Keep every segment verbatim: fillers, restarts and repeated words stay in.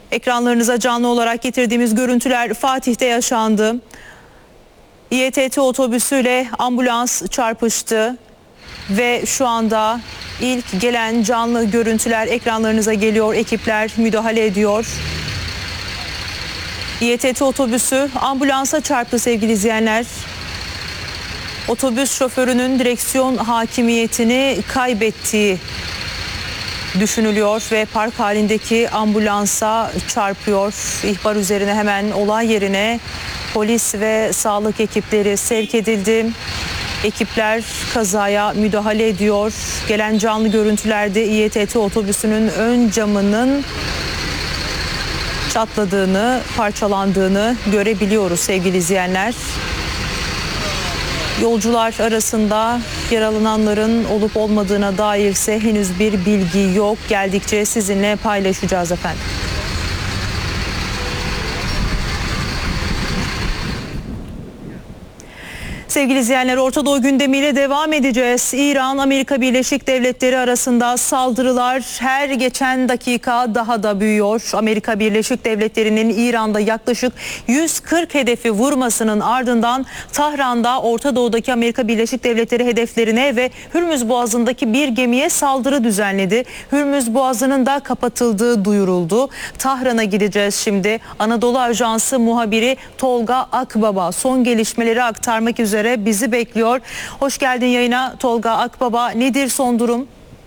Ekranlarınıza canlı olarak getirdiğimiz görüntüler Fatih'te yaşandı. İETT otobüsüyle ambulans çarpıştı ve şu anda ilk gelen canlı görüntüler ekranlarınıza geliyor. Ekipler müdahale ediyor. İETT otobüsü ambulansa çarptı sevgili izleyenler. Otobüs şoförünün direksiyon hakimiyetini kaybettiği düşünülüyor ve park halindeki ambulansa çarpıyor. İhbar üzerine hemen olay yerine polis ve sağlık ekipleri sevk edildi. Ekipler kazaya müdahale ediyor. Gelen canlı görüntülerde İETT otobüsünün ön camının çatladığını, parçalandığını görebiliyoruz sevgili izleyenler. Yolcular arasında yaralananların olup olmadığına dairse henüz bir bilgi yok. Geldikçe sizinle paylaşacağız efendim. Sevgili izleyenler, Orta Doğu gündemiyle devam edeceğiz. İran, Amerika Birleşik Devletleri arasında saldırılar her geçen dakika daha da büyüyor. Amerika Birleşik Devletleri'nin İran'da yaklaşık yüz kırk hedefi vurmasının ardından Tahran'da Orta Doğu'daki Amerika Birleşik Devletleri hedeflerine ve Hürmüz Boğazı'ndaki bir gemiye saldırı düzenledi. Hürmüz Boğazı'nın da kapatıldığı duyuruldu. Tahran'a gideceğiz şimdi. Anadolu Ajansı muhabiri Tolga Akbaba son gelişmeleri aktarmak üzere bizi bekliyor. Hoş geldin yayına Tolga Akbaba. Nedir son durum?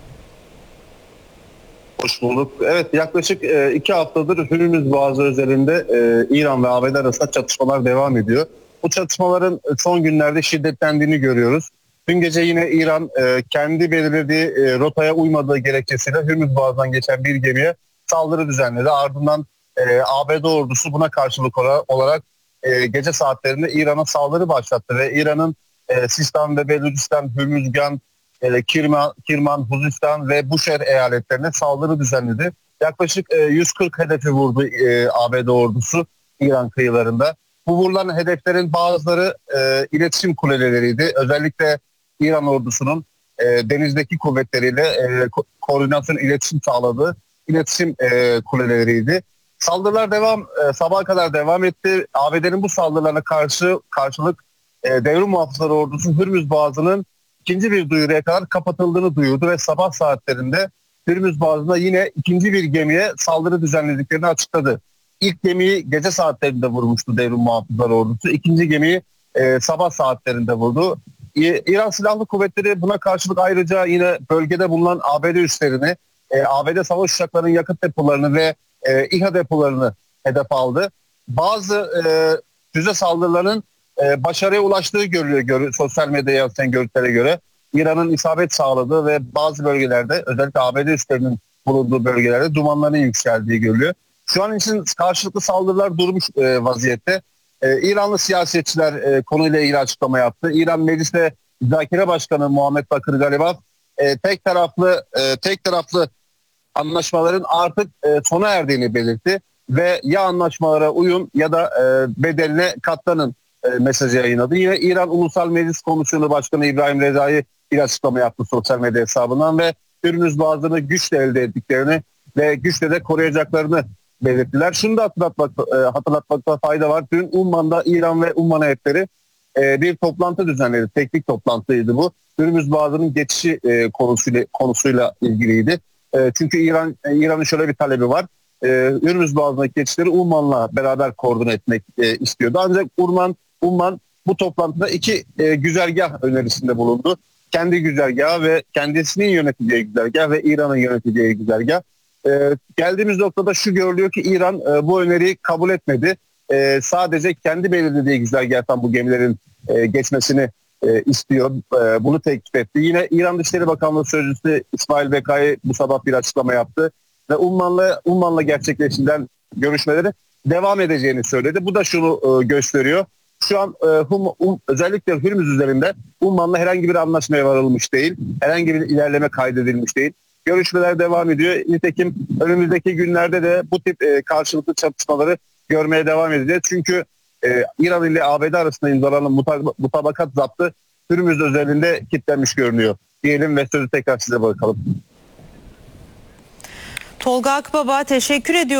Hoş bulduk. Evet, yaklaşık e, iki haftadır Hürmüz Boğazı üzerinde e, İran ve A B D arasında çatışmalar devam ediyor. Bu çatışmaların son günlerde şiddetlendiğini görüyoruz. Dün gece yine İran e, kendi belirlediği e, rotaya uymadığı gerekçesiyle Hürmüz Boğazı'ndan geçen bir gemiye saldırı düzenledi. Ardından e, A B D ordusu buna karşılık olarak e, gece saatlerinde İran'a saldırı başlattı ve İran'ın e, Sistan ve Belucistan, Hürmüzgan, e, Kirman, Kirman, Huzistan ve Buşer eyaletlerine saldırı düzenledi. Yaklaşık e, yüz kırk hedefi vurdu e, A B D ordusu İran kıyılarında. Bu vurulan hedeflerin bazıları e, iletişim kuleleriydi. Özellikle İran ordusunun e, denizdeki kuvvetleriyle e, ko- koordinasyon iletişim sağladığı iletişim e, kuleleriydi. Saldırılar devam e, sabaha kadar devam etti. A B D'nin bu saldırılarına karşı karşılık e, devrim muhafızları ordusu Hürmüz Boğazı'nın ikinci bir duyuruya kadar kapatıldığını duyurdu ve sabah saatlerinde Hürmüz Boğazı'nda yine ikinci bir gemiye saldırı düzenlediklerini açıkladı. İlk gemiyi gece saatlerinde vurmuştu devrim muhafızları ordusu. İkinci gemiyi e, sabah saatlerinde vurdu. İ, İran Silahlı Kuvvetleri buna karşılık ayrıca yine bölgede bulunan A B D üslerini, e, A B D savaş uçaklarının yakıt depolarını ve e, İHA depolarını hedef aldı. Bazı e, füze saldırılarının e, başarıya ulaştığı görülüyor gör, sosyal medyaya yansıyan görüntülere göre. İran'ın isabet sağladığı ve bazı bölgelerde özellikle A B D üslerinin bulunduğu bölgelerde dumanların yükseldiği görülüyor. Şu an için karşılıklı saldırılar durmuş e, vaziyette. E, İranlı siyasetçiler e, konuyla ilgili açıklama yaptı. İran Mecliste Müzakere Başkanı Muhammed Bakır Galibaf e, tek taraflı e, tek taraflı anlaşmaların artık e, sona erdiğini belirtti ve ya anlaşmalara uyun ya da e, bedeline katlanın e, mesajı yayınladı. Yine İran Ulusal Meclis Komisyonu Başkanı İbrahim Rezai bir açıklama yaptı sosyal medya hesabından ve Hürmüz Boğazı'nı güçle elde ettiklerini ve güçle de koruyacaklarını belirttiler. Şunu da hatırlatmak, e, hatırlatmakta fayda var. Dün Umman'da İran ve Umman heyetleri e, bir toplantı düzenledi. Teknik toplantıydı bu. Hürmüz Boğazı'nın geçişi e, konusuyla, konusuyla ilgiliydi. E, çünkü İran e, İran'ın şöyle bir talebi var. E, Hürmüz Boğazı'ndaki geçişleri Umman'la beraber koordine etmek e, istiyordu. Ancak Umman, Umman bu toplantıda iki e, güzergah önerisinde bulundu. Kendi güzergahı ve kendisinin yöneteceği güzergah ve İran'ın yöneteceği güzergah. Ee, geldiğimiz noktada şu görülüyor ki İran e, bu öneriyi kabul etmedi. E, sadece kendi belirlediği güzergahtan bu gemilerin e, geçmesini e, istiyor. E, bunu teklif etti. Yine İran Dışişleri Bakanlığı Sözcüsü İsmail Bekai bu sabah bir açıklama yaptı. Ve Umman'la, Umman'la gerçekleştirilen görüşmeleri devam edeceğini söyledi. Bu da şunu e, gösteriyor. Şu an e, hum, um, özellikle Hürmüz üzerinde Umman'la herhangi bir anlaşmaya varılmış değil. Herhangi bir ilerleme kaydedilmiş değil. Görüşmeler devam ediyor. Nitekim önümüzdeki günlerde de bu tip e, karşılıklı çatışmaları görmeye devam edeceğiz. Çünkü e, İran ile A B D arasında imzalanan mutab- mutabakat zaptı Hürmüz özelinde kilitlenmiş görünüyor. Diyelim ve sözü tekrar size bırakalım. Tolga Akbaba, teşekkür ediyorum.